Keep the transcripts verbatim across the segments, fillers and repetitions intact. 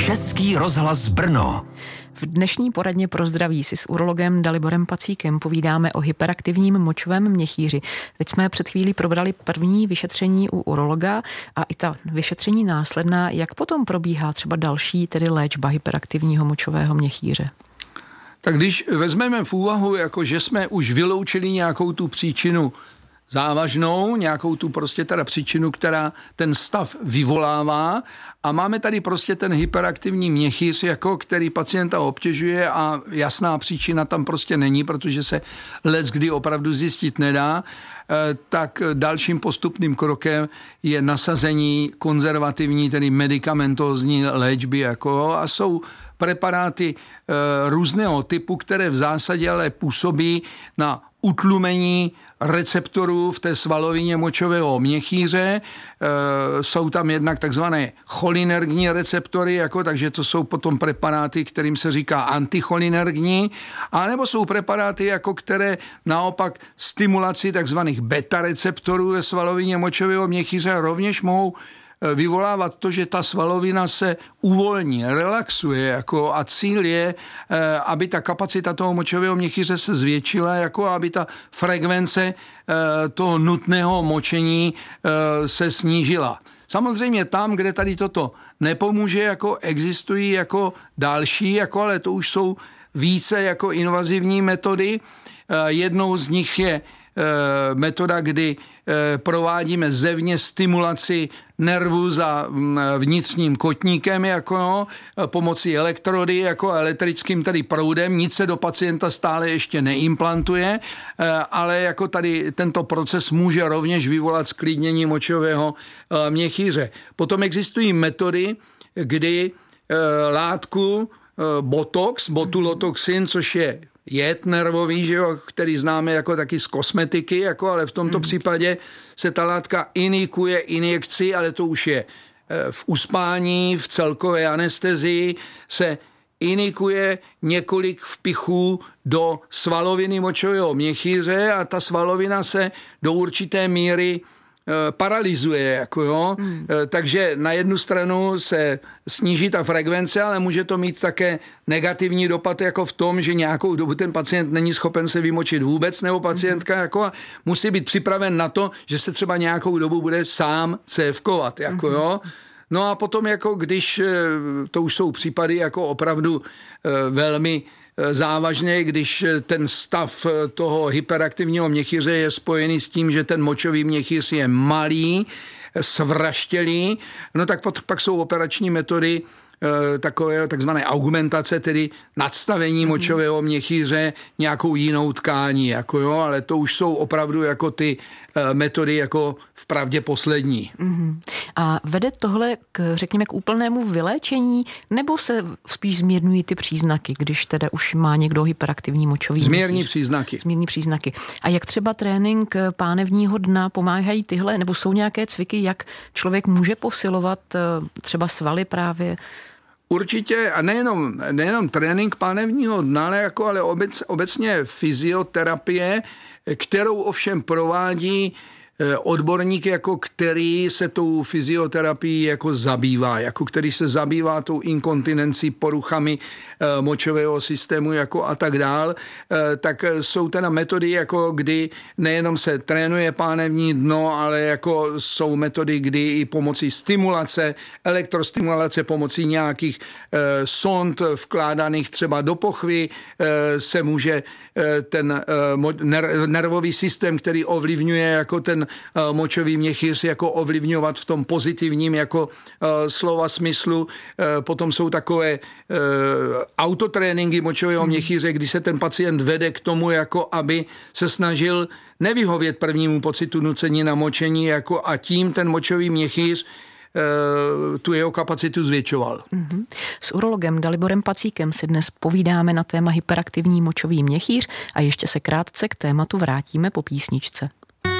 Český rozhlas Brno. V dnešní poradně pro zdraví si s urologem Daliborem Pacíkem povídáme o hyperaktivním močovém měchýři. Teď jsme před chvílí probrali první vyšetření u urologa a i ta vyšetření následná. Jak potom probíhá třeba další, tedy léčba hyperaktivního močového měchýře? Tak když vezmeme v úvahu, jako že jsme už vyloučili nějakou tu příčinu závažnou, nějakou tu prostě teda příčinu, která ten stav vyvolává, a máme tady prostě ten hyperaktivní měchýř, jako který pacienta obtěžuje a jasná příčina tam prostě není, protože se leckdy opravdu zjistit nedá, tak dalším postupným krokem je nasazení konzervativní, tedy medikamentózní léčby, jako, a jsou preparáty e, různého typu, které v zásadě ale působí na utlumení receptorů v té svalovině močového měchýře. E, jsou tam jednak takzvané cholinergní receptory, jako, takže to jsou potom preparáty, kterým se říká anticholinergní, anebo jsou preparáty, jako, které naopak stimulaci takzvaných beta receptorů ve svalovině močového měchýře rovněž mohou vyvolávat to, že ta svalovina se uvolní, relaxuje, jako, a cíl je, aby ta kapacita toho močového měchýře se zvětšila, jako, aby ta frekvence toho nutného močení se snížila. Samozřejmě tam, kde tady toto nepomůže, jako existují jako další, jako, ale to už jsou více jako invazivní metody. Jednou z nich je metoda, kdy provádíme zevně stimulaci nervu za vnitřním kotníkem, jako, no, pomocí elektrody, jako elektrickým tady proudem. Nic se do pacienta stále ještě neimplantuje, ale jako tady tento proces může rovněž vyvolat zklidnění močového měchýře. Potom existují metody, kdy látku botox, botulotoxin, což je jed nervový, že jo, který známe jako taky z kosmetiky, jako, ale v tomto mm. případě se ta látka inikuje injekci, ale to už je v uspání, v celkové anestezii, se inikuje několik vpichů do svaloviny močového měchýře a ta svalovina se do určité míry paralyzuje, jako, jo. Hmm. Takže na jednu stranu se sníží ta frekvence, ale může to mít také negativní dopad, jako v tom, že nějakou dobu ten pacient není schopen se vymočit vůbec, nebo pacientka, hmm. jako, a musí být připraven na to, že se třeba nějakou dobu bude sám cévkovat, jako, jo. No a potom, jako když, to už jsou případy jako opravdu velmi závažné, když ten stav toho hyperaktivního měchýře je spojený s tím, že ten močový měchýř je malý, svraštělý, no tak pak jsou operační metody takové takzvané augmentace, tedy nadstavení mm. močového měchýře nějakou jinou tkání, jako, jo, ale to už jsou opravdu jako ty metody jako vpravdě poslední. Mm. A vede tohle k, řekněme, k úplnému vyléčení, nebo se spíš zmírňují ty příznaky, když teda už má někdo hyperaktivní močový Zmírní měchýř? příznaky. Zmírní příznaky. A jak třeba trénink pánevního dna pomáhají tyhle, nebo jsou nějaké cviky, jak člověk může posilovat třeba svaly právě? Určitě, a nejenom, nejenom trénink pánevního dna, ale, jako, ale obec, obecně fyzioterapie, kterou ovšem provádí odborník, jako který se tou fyzioterapií jako zabývá, jako který se zabývá tou inkontinencí, poruchami e, močového systému jako a tak dál, e, tak jsou teda metody, jako kdy nejenom se trénuje pánevní dno, ale jako jsou metody, kdy i pomocí stimulace, elektrostimulace pomocí nějakých e, sond vkládaných třeba do pochvy e, se může e, ten e, mo, ner, nervový systém, který ovlivňuje jako ten močový měchýř, jako ovlivňovat v tom pozitivním jako uh, slova smyslu. Uh, potom jsou takové uh, autotréninky močového hmm. měchýře, kdy se ten pacient vede k tomu, jako aby se snažil nevyhovět prvnímu pocitu nucení na močení, jako, a tím ten močový měchýř tu jeho kapacitu zvětšoval. Mm-hmm. S urologem Daliborem Pacíkem si dnes povídáme na téma hyperaktivní močový měchýř a ještě se krátce k tématu vrátíme po písničce.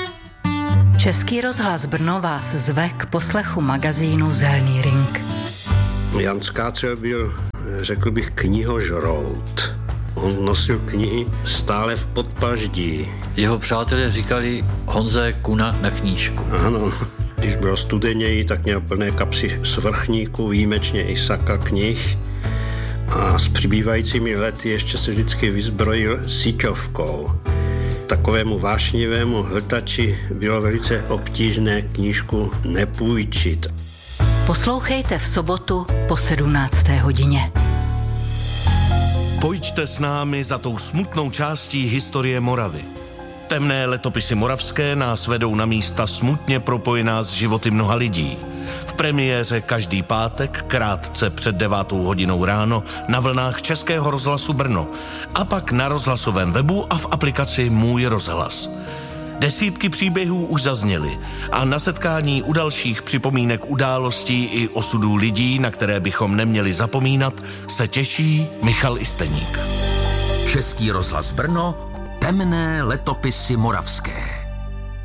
Český rozhlas Brno vás zve k poslechu magazínu Zelný ring. Jan Skácel byl, řekl bych, knihožrout. On nosil knihy stále v podpaždí. Jeho přátelé říkali Honza Kuna na knížku. Ano. Když bylo studeněji, tak měl plné kapsy svrchníků, výjimečně i saka knih. A s přibývajícími lety ještě se vždycky vyzbrojil síťovkou. Takovému vášnivému hltači bylo velice obtížné knížku nepůjčit. Poslouchejte v sobotu po sedmnácté hodině. Pojďte s námi za tou smutnou částí historie Moravy. Temné letopisy moravské nás vedou na místa smutně propojená s životy mnoha lidí. V premiéře každý pátek krátce před devátou hodinou ráno na vlnách Českého rozhlasu Brno a pak na rozhlasovém webu a v aplikaci Můj rozhlas. Desítky příběhů už zazněly a na setkání u dalších připomínek událostí i osudů lidí, na které bychom neměli zapomínat, se těší Michal Isteník. Český rozhlas Brno, temné letopisy moravské.